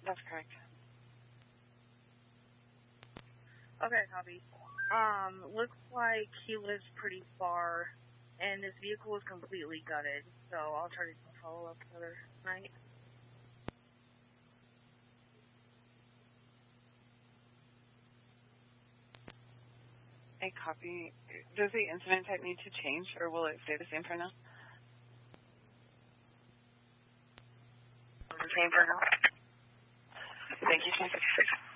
That's correct. Okay, copy. Looks like he lives pretty far, and his vehicle is completely gutted, so I'll try to follow up another night. A copy. Does the incident type need to change, or will it stay the same for now? Same for now. Thank you, Chief.